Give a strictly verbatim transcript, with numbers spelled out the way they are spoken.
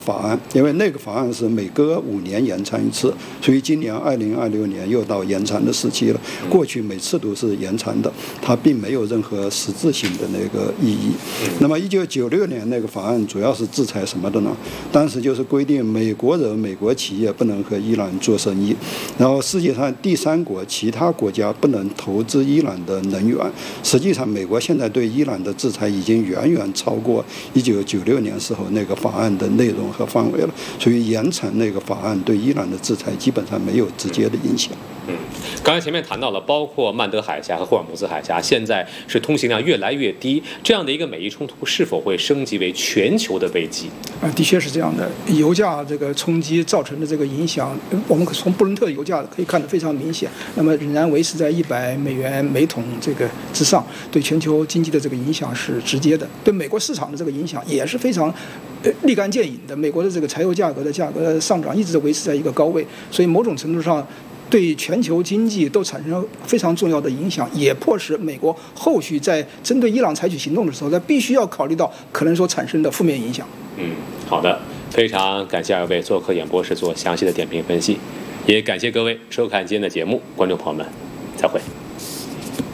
法案，因为那个法案是每隔五年延长一次，所以今年二零二六年又到延长的时期了。过去每次都是延长的，它并没有任何实质性的那个意义。那么一九九六年那个法案主要是制裁什么的呢？当时就是规定美国人、美国企业不能和伊朗做生意，然后世界上第三国其他国家不能投资伊朗的能源。实际上，美国现在对伊朗的制裁已经远远超过一九九六年时候那个法案的内容和范围了，所以延长那个法案对伊朗的制裁基本上没有直接的影响。 嗯，刚才前面谈到了，包括曼德海峡和霍尔木兹海峡，现在是通行量越来越低，这样的一个美伊冲突是否会升级为全球的危机？ 啊，的确是这样的。油价这个冲击造成的这个影响，我们从布伦特油价可以看得非常明显。那么仍然维持在一百美元每桶这个之上，对全球经济的这个影响是直接的，对美国市场的这个影响也是非常呃立竿见影的。美国的这个柴油价格的价格上涨一直维持在一个高位，所以某种程度上对全球经济都产生非常重要的影响，也迫使美国后续在针对伊朗采取行动的时候，它必须要考虑到可能所产生的负面影响。 嗯，好的，非常感谢二位做客演播室做详细的点评分析，也感谢各位收看今天的节目，观众朋友们，再会。